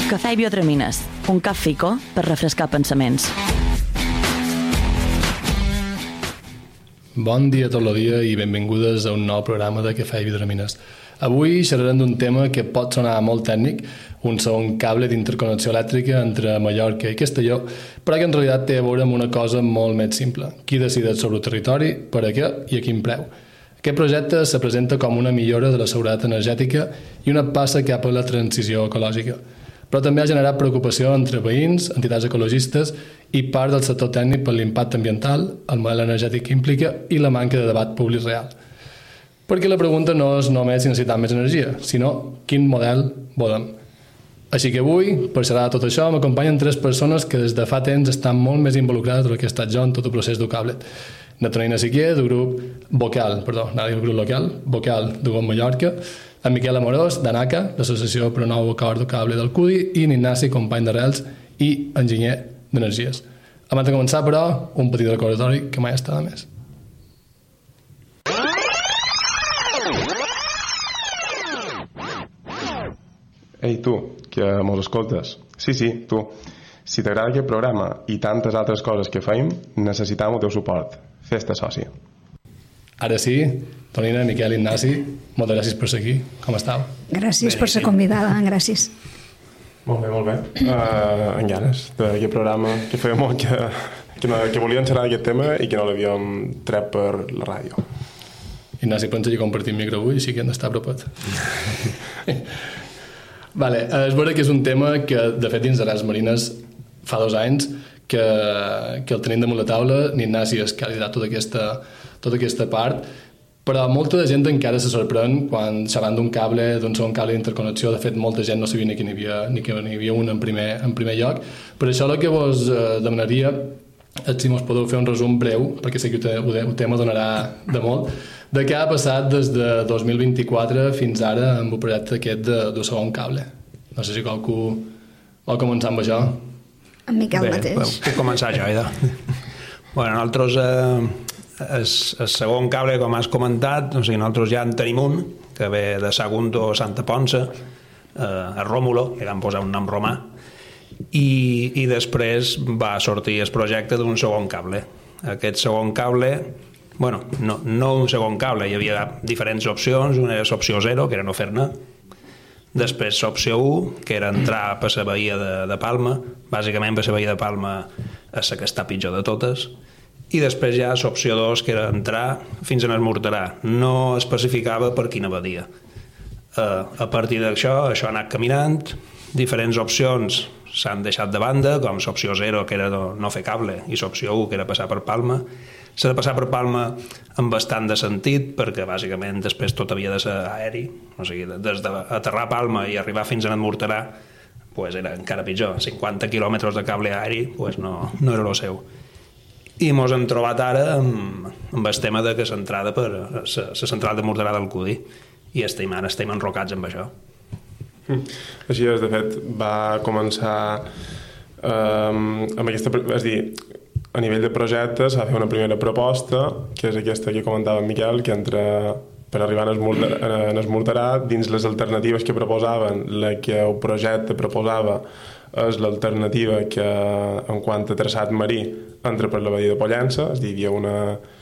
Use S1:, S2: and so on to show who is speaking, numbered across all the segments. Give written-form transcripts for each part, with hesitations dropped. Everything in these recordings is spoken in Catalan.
S1: Cafè i Biodramines, un cafè per refrescar pensaments.
S2: Bon dia tot el dia i benvingudes a un nou programa de Cafè i Biodramines. Avui xerrarem d'un tema que pot sonar molt tècnic, un segon cable d'interconnexió elèctrica entre Mallorca i Castelló, però que en realitat té a veure amb una cosa molt més simple. Qui decideix sobre el territori, per a què i a quin preu. Aquest projecte se presenta com una millora de la seguretat energètica i una passa cap a la transició ecològica. Però també ha generat preocupació entre veïns, entitats ecologistes i part del sector tècnic per l'impacte ambiental, el model energètic que implica i la manca de debat públic real. Perquè la pregunta no és només si necessitem més energia, sinó quin model volem. Així que avui, per xerrar de tot això, m'acompanyen 3 persones que des de fa temps estan molt més involucrades del que he estat jo en tot el procés d'Ucablet. Natalina Siquier, del grup Vocal, Vocal de Gon Mallorca, en Miquel Amorós, d'ANACA, l'Associació per un nou acord d'Ucable del CUDI, i en Ignasi, company d'Arrels i enginyer d'energies. Abans de començar, però, un petit recordatori que mai està de més.
S3: Ei, tu, que mos escoltes. Sí, tu. Si t'agrada aquest programa i tantes altres coses que feim, necessitam el teu suport. Fes-te soci.
S2: Ara sí, Tonina, Miquel, Ignasi, moltes gràcies per ser aquí. Com estàu?
S4: Gràcies per ser convidada, gràcies.
S3: Molt bé. En ganes d'aquest programa que feia molt que volíem xerrar d'aquest tema i que no l'havíem tret per la ràdio.
S2: Ignasi pensa que compartim micro avui, així que hem d'estar apropats. Vale, és vera que és un tema que, de fet, dins d'Arrels Marines fa 2 anys que el tenim damunt la taula. Ignasi és que ha liderat tota aquesta part, però molta de gent encara se sorprèn quan xerrant d'un segon cable d'interconnexió. De fet, molta gent no sabia ni que n'hi havia un en primer lloc. Per això el que vos demanaria és si mos podeu fer un resum breu, perquè sé que el tema donarà de molt, de què ha passat des de 2024 fins ara amb el projecte aquest de segon cable. No sé si qualcú vol començar amb això.
S4: En Miquel mateix.
S5: Puc començar jo, idò. Bueno, nosaltres el segon cable, com has comentat, nosaltres ja en tenim un, que ve de Sagunto Santa Ponsa, a Rómulo, que vam posar un nom romà, i després va sortir el projecte d'un segon cable. Aquest segon cable, bueno, no un segon cable, hi havia diferents opcions. Una era l'opció 0, que era no fer-ne. Després l'opció 1, que era entrar per la Badia de Palma, bàsicament per la Badia de Palma és la que està pitjor de totes. I després ja l'opció 2, que era entrar fins a Morterà. No especificava per quina badia. A partir d'això, això ha anat caminant. Diferents opcions s'han deixat de banda, com l'opció 0, que era no fer cable, i l'opció 1, que era passar per Palma. S'ha de passar per Palma amb bastant de sentit, perquè bàsicament després tot havia de ser aeri. O sigui, des d'aterrar a Palma i arribar fins a Morterà era encara pitjor. 50 quilòmetres de cable aeri no era el seu. I mos hem trobat ara amb el tema de que l'entrada per la central de Morterà del CUDI, i estem enrocats amb això.
S3: Així és, de fet, va començar amb aquesta... És dir, a nivell de projecte s'ha de fer una primera proposta, que és aquesta que comentava en Miquel, que per arribar a Morterà, dins les alternatives que proposaven, la que el projecte proposava és l'alternativa que, en quant a traçat marí, entra per la Badia de Pollença. És dir, hi havia una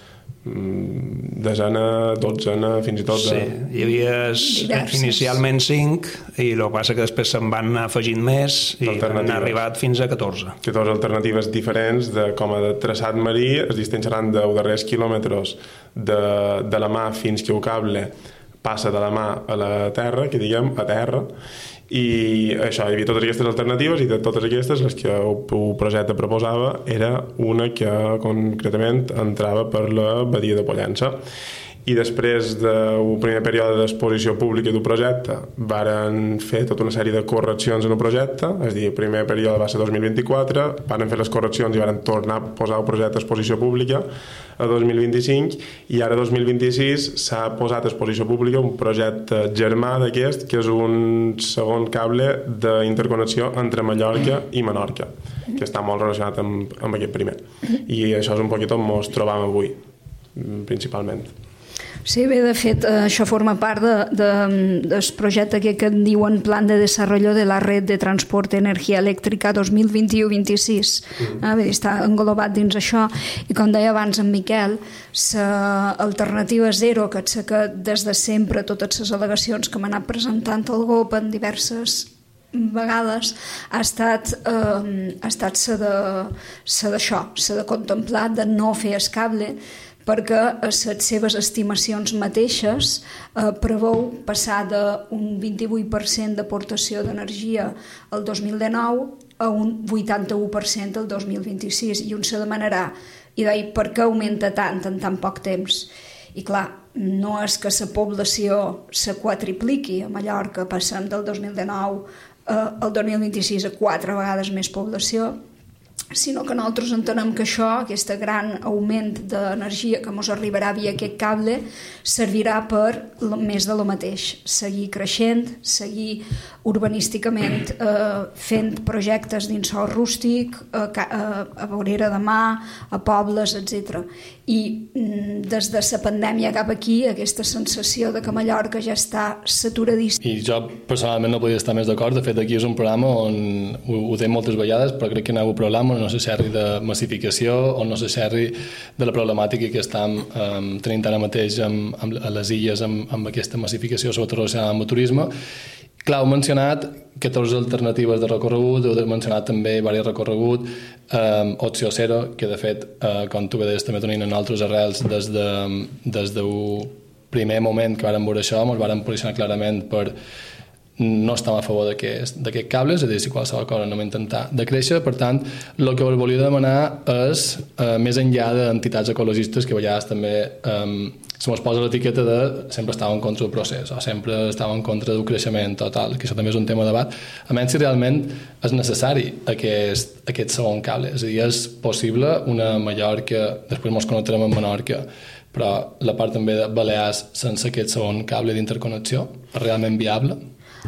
S3: desena, dotzena, fins i tot...
S5: Sí, hi havia inicialment 5, i el que passa que després se'n van anar afegint més i han arribat fins a 14.
S3: 14 alternatives diferents de com a de traçat marí. Es estem xerrant de darrers quilòmetres de la mà fins que el cable passa de la mà a la terra, que diguem, a terra, i això, hi havia totes aquestes alternatives, i de totes aquestes les que el projecte proposava era una que concretament entrava per la Badia de Pollença. I després del primer període d'exposició pública del projecte varen fer tota una sèrie de correccions en el projecte. És a dir, el primer període va ser 2024, varen fer les correccions i varen tornar a posar el projecte a exposició pública a 2025, i ara 2026 s'ha posat a exposició pública un projecte germà d'aquest, que és un segon cable d'interconnexió entre Mallorca i Menorca, que està molt relacionat amb aquest primer. I això és un poquet on ens trobam avui, principalment.
S4: Sí, bé, de fet, això forma part del projecte que en diuen Plan de Desarrollo de la Red de Transporte Energia Elèctrica 2021-26. Està englobat dins això. I com deia abans en Miquel, l'alternativa zero, que des de sempre totes les al·legacions que m'ha anat presentant el GOP en diverses vegades ha estat d'això, s'ha de contemplar de no fer el cable, perquè les seves estimacions mateixes preveu passar d'un 28% d'aportació d'energia el 2019 a un 81% el 2026, i un se demanarà, i deia, per què augmenta tant en tan poc temps? I clar, no és que la població se quadripliqui. A Mallorca passem del 2019 al 2026 a 4 vegades més població, sinó que nosaltres entenem que això, aquest gran augment d'energia que ens arribarà via aquest cable, servirà per més de lo mateix, seguir creixent, seguir urbanísticament fent projectes dins sòl rústic, a Vorera de Mar, a pobles, etc. I des de la pandèmia cap aquí, aquesta sensació de que Mallorca ja està saturadíssim.
S2: I jo personalment no podia estar més d'acord. De fet, aquí és un programa on ho deim moltes vegades, però crec que no hi ha un problema on no se xerri de massificació, on no se xerri de la problemàtica que estem tenint ara mateix a les illes amb aquesta massificació, sobretot relacionada amb el turisme. Clar, heu mencionat 14 alternatives de recorregut, heu mencionat també diversos recorregut, opció zero, que de fet, com tu bé deies també tenint nosaltres arrels des del primer moment que vàrem veure això, ens vàrem posicionar clarament per no estem a favor d'aquest cable, és a dir, si qualsevol cosa no hem intentat de créixer. Per tant, el que us volia demanar és, més enllà d'entitats ecologistes que a vegades també se mos posa l'etiqueta de sempre estava en contra del procés o sempre estava en contra del creixement total, que això també és un tema de debat, a menys si realment és necessari aquest segon cable. És a dir, és possible una Mallorca, després ens connectarem amb Menorca, però la part també de Balears sense aquest segon cable d'interconnexió és realment viable?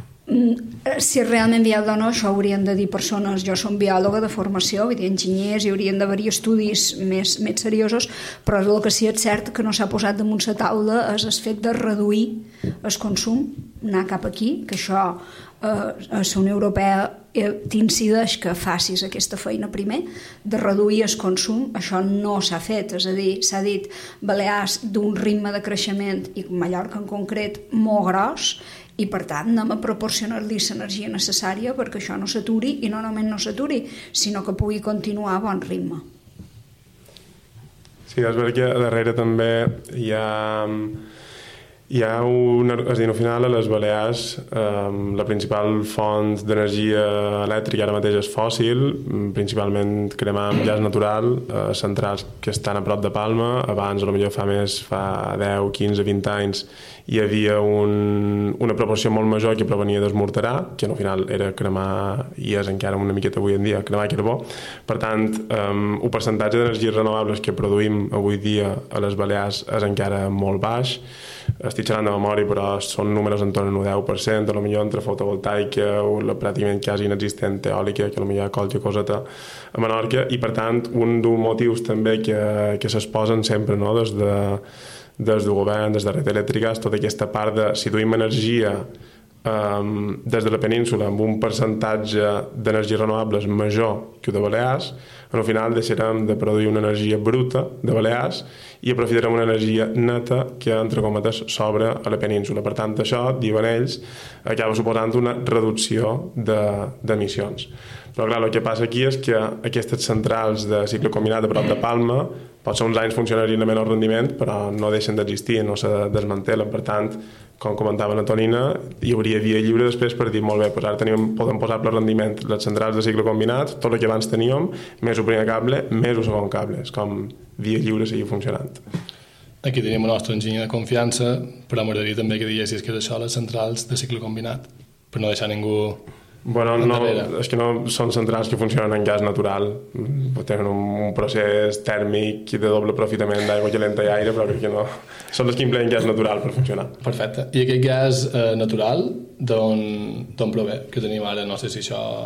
S4: Si és realment viable o no, això haurien de dir persones. Jo som biòloga de formació, vull dir, enginyers, i haurien d'haver-hi estudis més seriosos, però el que sí és cert que no s'ha posat damunt la taula és el fet de reduir el consum, anar cap aquí, que això a la Unió Europea t'incideix que facis aquesta feina primer, de reduir el consum. Això no s'ha fet, és a dir, s'ha dit Balears d'un ritme de creixement, i Mallorca en concret, molt gros, i per tant anem a proporcionar-li l'energia necessària perquè això no s'aturi, i no només no s'aturi, sinó que pugui continuar a bon ritme.
S3: Sí, és veritat que darrere també hi ha és a dir, al final a les Balears la principal font d'energia elèctrica ara mateix és fòssil, principalment cremant gas natural, centrals que estan a prop de Palma. Abans, potser fa 10, 15, 20 anys, hi havia una proporció molt major que provenia d'esmorterar, que al final era cremar, i és encara una miqueta avui en dia, cremar carbó. Per tant, el percentatge d'energies renovables que produïm avui dia a les Balears és encara molt baix. Estic xerrant de memòria, però són números en torn al 10%, potser entre fotovoltaica o la pràcticament quasi inexistent eòlica, que potser hi ha qualque coseta a Menorca, i per tant un dels motius també que s'exposen sempre, no, des del govern, des de Red Eléctrica, és tota aquesta part de si duim energia des de la península amb un percentatge d'energies renovables major que el de Balears, al final deixarem de produir una energia bruta de Balears i aprofitarem una energia neta que, entre cometes, s'obre a la península. Per tant, això, diuen ells, acaba suposant una reducció d'emissions. Però clar, el que passa aquí és que aquestes centrals de cicle combinat a prop de Palma potser uns anys funcionarien a menor rendiment, però no deixen d'existir, no se desmantelen. Per tant, com comentava la Tonina, hi hauria via lliure després per dir, molt bé, doncs ara podem posar per rendiment les centrals de cicle combinat, tot el que abans teníem, més el primer cable, més el segon cable. És com via lliure seguir funcionant.
S2: Aquí tenim el nostre enginyer de confiança, però m'agradaria també que diguessis que és això, les centrals de cicle combinat, per no deixar ningú...
S3: Bueno, no, és que no són centrals que funcionen en gas natural, tenen un procés tèrmic de doble aprofitament d'aigua calenta i aire, però crec que no. Són les que empleen gas natural per funcionar.
S2: Perfecte. I aquest gas natural d'on prové? Que tenim ara, no sé si això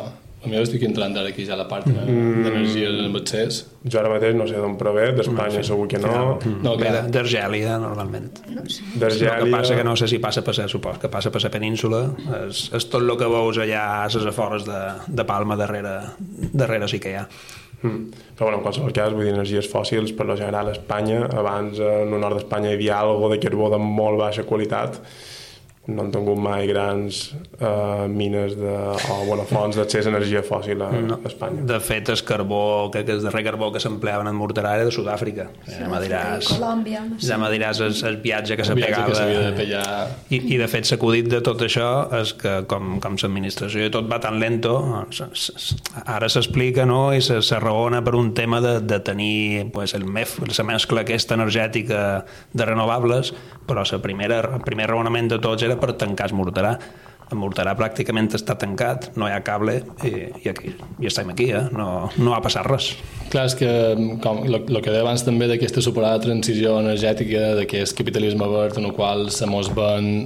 S2: Potser estic entrant ara aquí ja a la part d'energia en accés.
S3: Jo ara mateix no sé d'on prové, d'Espanya segur que no.
S5: No, d'Argèlia, normalment.
S3: D'Argèlia...
S5: El que passa que no sé si passa per supos que passa per la península, és tot el que veus allà a les afores de Palma darrere sí que hi ha.
S3: Però bueno, en qualsevol cas, vull dir, energies fòssils, per lo general a Espanya, abans en el nord d'Espanya hi havia algo de carbó de molt baixa qualitat, no han tingut mai grans mines fonts d'accés a energia fòssil a Espanya.
S5: De fet, el carbó, crec que el darrer carbó que s'empleava en Morterà era de Sud-àfrica. Ja me diràs el viatge que s'ha pegat. I de fet, l'acudit de tot això és que com l'administració tot va tan lento, ara s'explica, no?, i s'arraona per un tema de tenir el MEF, la mescla aquesta energètica de renovables, però el primer raonament de tots era per tancar el Morterà. El Morterà pràcticament està tancat, no hi ha cable i estem aquí, no ha passat res.
S2: Clar, és que com el que deia abans també d'aquesta superada transició energètica, d'aquest capitalisme verd en el qual se mos ven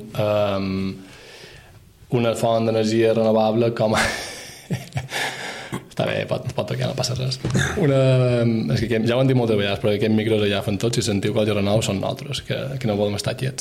S2: una font d'energia renovable com a... Està bé, pot tocar, no passa res. És que ja ho han dit moltes vegades, però aquests micros allà fan tots, si sentiu qualque renou són nosaltres, que no volem estar quiets.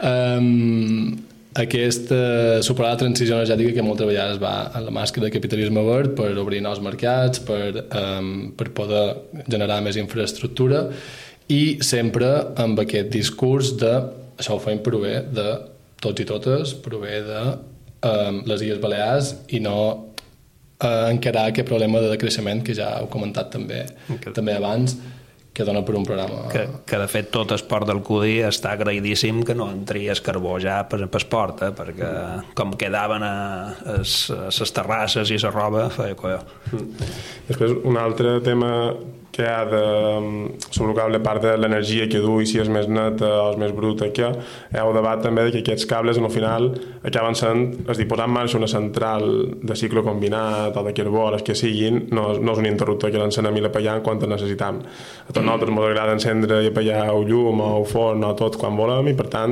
S2: Aquesta superada transició energètica que moltes vegades va a la màscara de capitalisme verd per obrir nous mercats, per poder generar més infraestructura i sempre amb aquest discurs de això ho fem prové de tots i totes, prové de les Illes Balears i no encarar aquest problema de decreixement que ja heu comentat també abans, que dona per un programa...
S5: Que de fet tot el port del Cudi està agraïdíssim que no entri el carbó ja per port, perquè com quedaven a les terrasses i la roba, feia colla.
S3: Després, un altre tema que hi ha sobre el cable, a part de l'energia que du i si és més neta o és més bruta, hi ha el debat també que aquests cables al final acaben sent, és dir, posar en marxa una central de cicle combinat o de carbó, les que siguin, no és un interruptor que l'encenem i l'apagam quan el necessitam. A tots nosaltres ens agrada encendre i apagar el llum o el forn o tot quan volem i per tant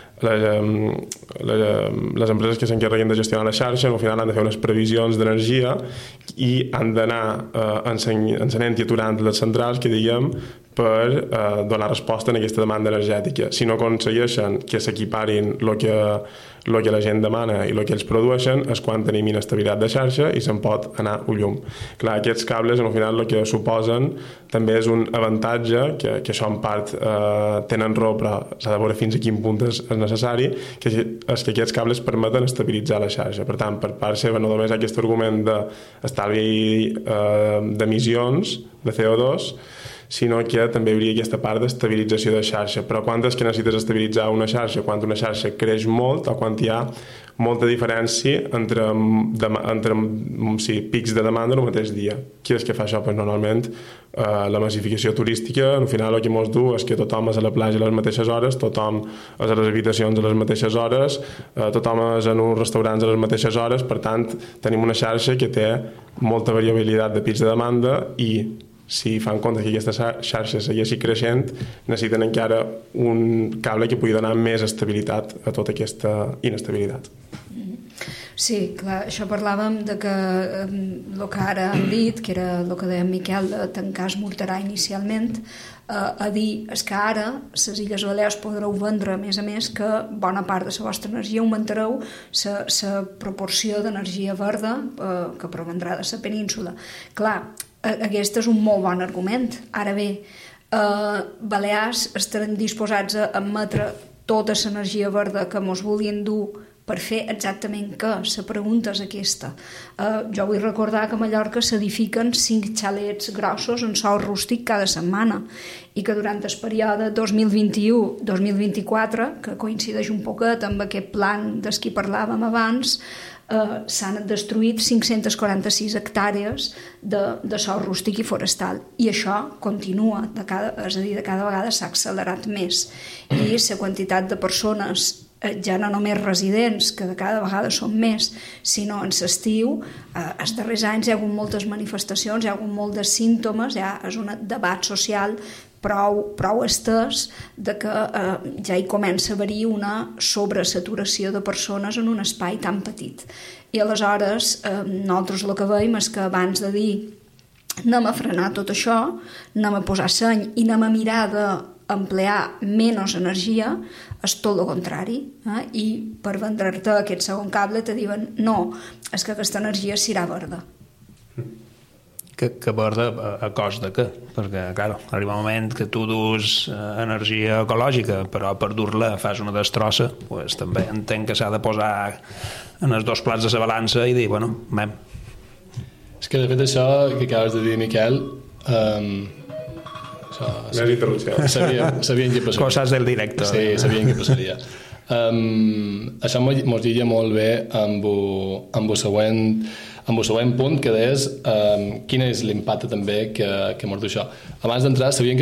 S3: les empreses que s'encarreguen de gestionar la xarxa al final han de fer unes previsions d'energia i han d'anar encenent i aturant les centrals que diguem per donar resposta a aquesta demanda energètica. Si no aconsegueixen que s'equiparin el que la gent demana i el que ells produeixen és quan tenim inestabilitat de xarxa i se'n pot anar un llum. Clar, aquests cables al final el que suposen també és un avantatge, que això en part tenen raó però s'ha de veure fins a quin punt és necessari, que és que aquests cables permeten estabilitzar la xarxa. Per tant, per part seva no només hi ha aquest argument d'estalvi d'emissions de CO2, sinó que també hi hauria aquesta part d'estabilització de xarxa. Però quan és que necessites estabilitzar una xarxa? Quan una xarxa creix molt o quan hi ha molta diferència entre pics de demanda el mateix dia. Qui és que fa això? Pues normalment la massificació turística, al final el que ens du és que tothom és a la platja a les mateixes hores, tothom és a les habitacions a les mateixes hores, tothom és en uns restaurants a les mateixes hores, per tant tenim una xarxa que té molta variabilitat de pics de demanda i si fan compte que aquesta xarxa segueixi creixent, necessiten encara un cable que pugui donar més estabilitat a tota aquesta inestabilitat.
S4: Sí, clar, això parlàvem de que el que ara han dit, que era el que deia Miquel, de tancar es Morterà inicialment, a dir és que ara les Illes Balears podreu vendre, a més, que bona part de la vostra energia augmentareu la proporció d'energia verda que provendrà de la península. Clar, aquest és un molt bon argument. Ara bé, Balears estaran disposats a emetre tota l'energia verda que mos volien dur per fer exactament què? La pregunta és aquesta. Jo vull recordar que a Mallorca s'edifiquen 5 xalets grossos en sòl rústic cada setmana i que durant el període 2021-2024, que coincideix un poquet amb aquest plan del que parlàvem abans, s'han destruït 546 hectàrees de sòl rústic i forestal. I això continua, és a dir, de cada vegada s'ha accelerat més. I la quantitat de persones ja no només residents, que de cada vegada són més, sinó en l'estiu, els darrers anys hi ha hagut moltes manifestacions, hi ha hagut molts de símptomes, és un debat social prou estès de que ja hi comença a haver-hi una sobresaturació de persones en un espai tan petit. I aleshores nosaltres el que veiem és que abans de dir anem a frenar tot això, anem a posar seny i anem a mirar d'emplear menys energia, és tot el contrari. I per vendre-te aquest segon cable te diuen no, és que aquesta energia serà verda.
S5: Que verda a cost de què? Perquè, clar, arriba un moment que tu dus energia ecològica, però per dur-la fas una destrossa, pues, també entenc que s'ha de posar en els dos plats de la balança i dir, bueno, mem.
S2: És que de fet això que acabes de dir, Miquel,
S3: Més interrupció.
S2: Sabien que passaria.
S5: Coses del directe.
S2: Sí, sabien que passaria. Això mos lliga molt bé amb el següent punt, que és quin és l'impacte també que mos du això. Abans d'entrar, sabien que